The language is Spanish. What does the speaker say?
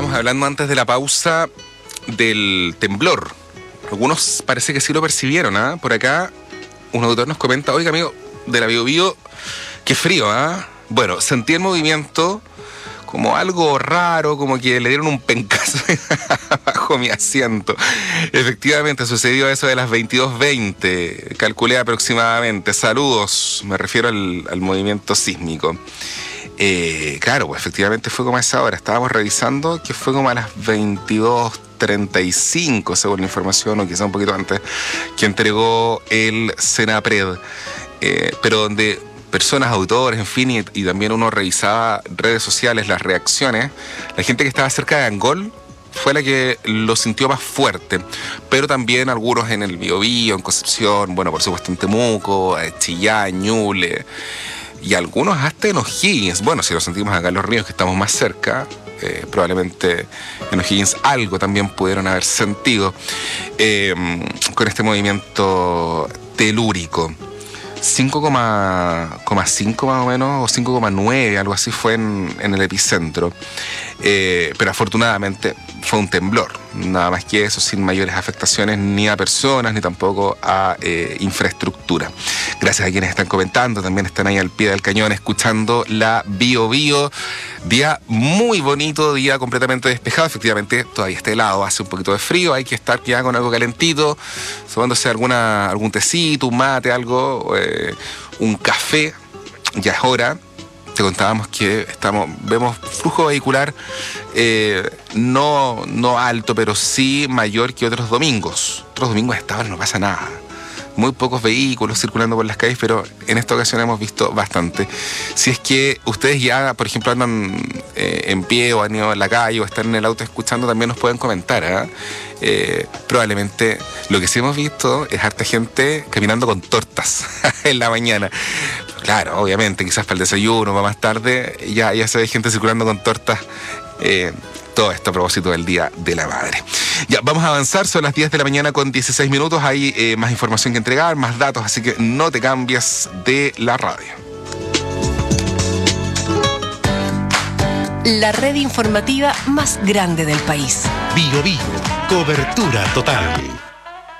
Estábamos hablando antes de la pausa del temblor. Algunos parece que sí lo percibieron, ¿ah? Por acá un auditor nos comenta: oiga, amigo, de la Bio Bio, qué frío, ¿ah? Bueno, sentí el movimiento como algo raro, como que le dieron un pencazo bajo mi asiento. Efectivamente, sucedió eso de las 22:20, calculé aproximadamente. Saludos, me refiero al movimiento sísmico. Claro, pues efectivamente fue como a esa hora. Estábamos revisando que fue como a las 22:35, según la información, o quizá un poquito antes, que entregó el Senapred. Pero donde personas, autores, en fin, y también uno revisaba redes sociales, las reacciones, la gente que estaba cerca de Angol fue la que lo sintió más fuerte, pero también algunos en el Biobío, en Concepción, bueno, por supuesto en Temuco, Chillán, Ñuble, y algunos hasta en O'Higgins. Bueno, si lo sentimos acá en Los Ríos, que estamos más cerca, probablemente en O'Higgins algo también pudieron haber sentido con este movimiento telúrico. 5,5 más o menos, o 5,9, algo así fue en el epicentro. Pero afortunadamente fue un temblor, nada más que eso, sin mayores afectaciones ni a personas ni tampoco a infraestructura. Gracias a quienes están comentando, también están ahí al pie del cañón escuchando la Bio Bio. Día muy bonito, día completamente despejado. Efectivamente todavía está helado, hace un poquito de frío, hay que estar ya con algo calentito, tomándose algún tecito, un mate, algo, un café. Ya es hora. Te contábamos que vemos flujo vehicular no alto, pero sí mayor que otros domingos. Otros domingos a esta hora no pasa nada. Muy pocos vehículos circulando por las calles, pero en esta ocasión hemos visto bastante. Si es que ustedes ya, por ejemplo, andan en pie o han ido en la calle o están en el auto escuchando, también nos pueden comentar, probablemente lo que sí hemos visto es harta gente caminando con tortas en la mañana. Claro, obviamente, quizás para el desayuno, para más tarde, ya se ve gente circulando con tortas. Todo esto a propósito del Día de la Madre. Ya, vamos a avanzar, son las 10 de la mañana con 16 minutos, hay más información que entregar, más datos, así que no te cambies de la radio. La red informativa más grande del país. Bio Bio, cobertura total.